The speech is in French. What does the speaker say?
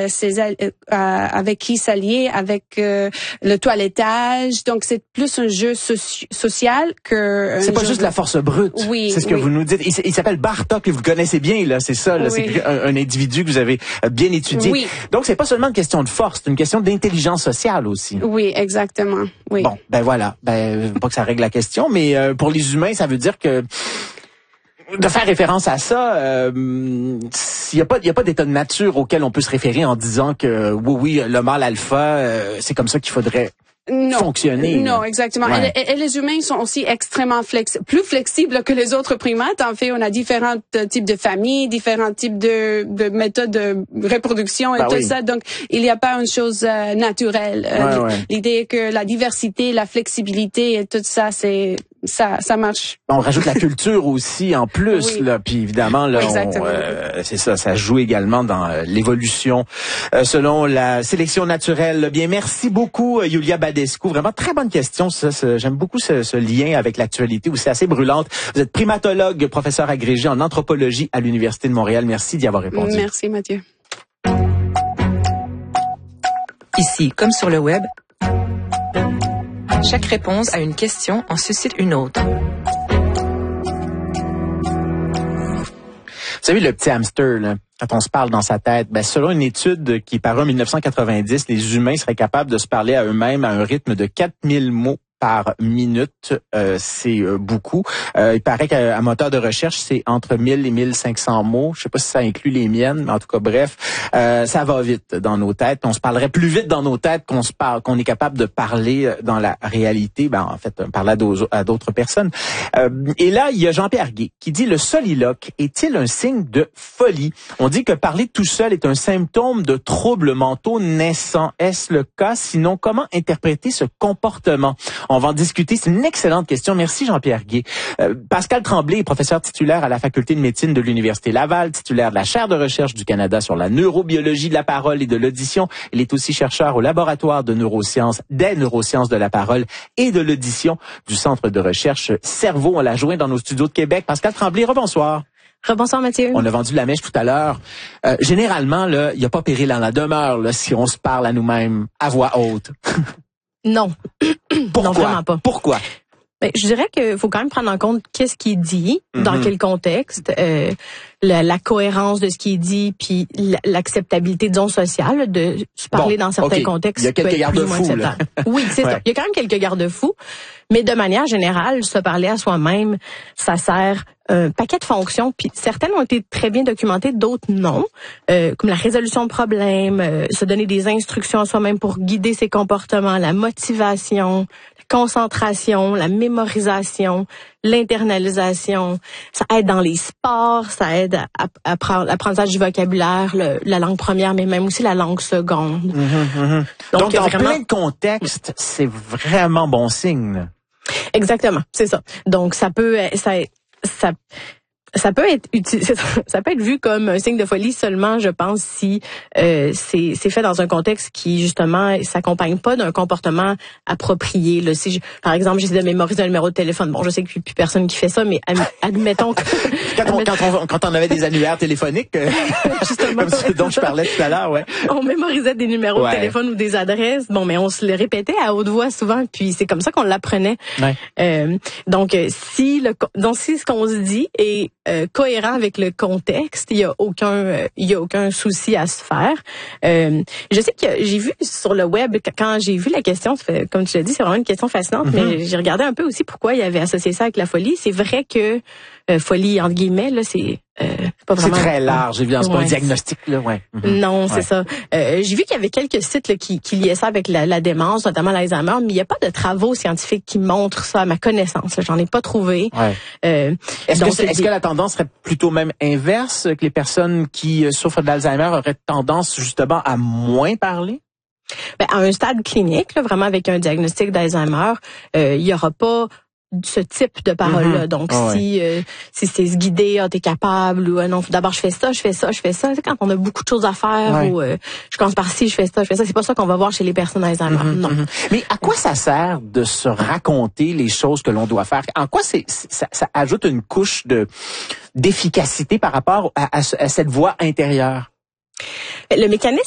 avec qui s'allier, avec le toilettage. Donc c'est plus un jeu social que. C'est pas juste la force brute. Oui, c'est ce que vous nous dites. Il s'appelle Bartok et vous le connaissez bien là. C'est ça. Là, c'est un individu que vous avez bien étudié. Oui. Donc c'est pas seulement une question de force, c'est une question d'intelligence sociale aussi. Oui, exactement. Oui. Bon, ben voilà. Ben pas que ça règle la question, mais pour les humains, ça veut dire que de faire référence à ça, il y a pas d'état de nature auquel on peut se référer en disant que oui, le mâle alpha, c'est comme ça qu'il faudrait fonctionner. Non, exactement. Ouais. Et les humains sont aussi extrêmement plus flexibles que les autres primates. En fait, on a différents types de familles, différents types de méthodes de reproduction et tout ça. Donc, il n'y a pas une chose naturelle. L'idée est que la diversité, la flexibilité et tout ça, ça marche. On rajoute la culture aussi en plus, oui. là. Puis évidemment, là, c'est ça joue également dans l'évolution selon la sélection naturelle. Bien, merci beaucoup, Iulia Badescu. Vraiment très bonne question. J'aime beaucoup ce lien avec l'actualité où c'est assez brûlante. Vous êtes primatologue, professeur agrégé en anthropologie à l'Université de Montréal. Merci d'y avoir répondu. Merci, Mathieu. Ici, comme sur le web, chaque réponse à une question en suscite une autre. Vous savez, le petit hamster, là, quand on se parle dans sa tête, selon une étude qui est parue en 1990, les humains seraient capables de se parler à eux-mêmes à un rythme de 4000 mots par minute. C'est beaucoup. Il paraît qu'à moteur de recherche, c'est entre 1000 et 1500 mots. Je sais pas si ça inclut les miennes, mais en tout cas, bref, ça va vite dans nos têtes. On se parlerait plus vite dans nos têtes qu'on est capable de parler dans la réalité. En fait, parler à d'autres personnes. Et là, il y a Jean-Pierre Gué qui dit: le soliloque est-il un signe de folie? On dit que parler tout seul est un symptôme de troubles mentaux naissants. Est-ce le cas? Sinon, comment interpréter ce comportement? On va en discuter. C'est une excellente question. Merci, Jean-Pierre Gué. Pascal Tremblay est professeur titulaire à la Faculté de médecine de l'Université Laval, titulaire de la chaire de recherche du Canada sur la neurobiologie de la parole et de l'audition. Il est aussi chercheur au laboratoire de neurosciences, des neurosciences de la parole et de l'audition du Centre de recherche Cerveau. On l'a joint dans nos studios de Québec. Pascal Tremblay, rebonsoir. Rebonsoir, Mathieu. On a vendu la mèche tout à l'heure. Généralement, là, il n'y a pas péril dans la demeure là, si on se parle à nous-mêmes à voix haute. Non. Pourquoi? Non, vraiment pas. Pourquoi? Je dirais qu'il faut quand même prendre en compte qu'est-ce qui est dit, dans quel contexte, la cohérence de ce qui est dit, puis l'acceptabilité, disons, sociale de se parler dans certains contextes. Il y a quelques garde-fous, là. Oui, c'est ça. Il y a quand même quelques garde-fous, mais de manière générale, se parler à soi-même, ça sert un paquet de fonctions, puis certaines ont été très bien documentées, d'autres non, comme la résolution de problèmes, se donner des instructions à soi-même pour guider ses comportements, la motivation, la concentration, la mémorisation, l'internalisation. Ça aide dans les sports, ça aide à l'apprentissage du vocabulaire, la langue première, mais même aussi la langue seconde. Donc dans plein de contextes, c'est vraiment bon signe. Exactement, c'est ça. Donc ça peut être vu comme un signe de folie seulement, je pense, si c'est fait dans un contexte qui justement s'accompagne pas d'un comportement approprié. Là, si par exemple, j'essaie de mémoriser un numéro de téléphone, bon, je sais qu'il n'y a plus personne qui fait ça, mais admettons que quand on avait des annuaires téléphoniques, justement, comme ce dont je parlais tout à l'heure, on mémorisait des numéros de téléphone ou des adresses. Bon, mais on se les répétait à haute voix souvent, puis c'est comme ça qu'on l'apprenait. Donc si ce qu'on se dit est cohérent avec le contexte, il y a aucun souci à se faire. Je sais que j'ai vu sur le web, quand j'ai vu la question, comme tu l'as dit, c'est vraiment une question fascinante, mais j'ai regardé un peu aussi pourquoi il avait associé ça avec la folie. C'est vrai que folie entre guillemets là, c'est pas vraiment. C'est très large, évidemment, c'est pas un diagnostic là, Non, c'est ça. J'ai vu qu'il y avait quelques sites là, qui liaient ça avec la démence, notamment l'Alzheimer, mais il n'y a pas de travaux scientifiques qui montrent ça à ma connaissance. J'en ai pas trouvé. Est-ce que la tendance serait plutôt même inverse, que les personnes qui souffrent d'Alzheimer auraient tendance justement à moins parler? À un stade clinique, là, vraiment avec un diagnostic d'Alzheimer, il y aura pas ce type de parole-là. Donc, si c'est se guider, t'es capable, ou non, d'abord je fais ça. C'est quand on a beaucoup de choses à faire, ou je commence par ci, je fais ça. C'est pas ça qu'on va voir chez les personnes Alzheimer. Non. Mais à quoi ça sert de se raconter les choses que l'on doit faire? En quoi ça ajoute une couche d'efficacité par rapport à cette voix intérieure? Le mécanisme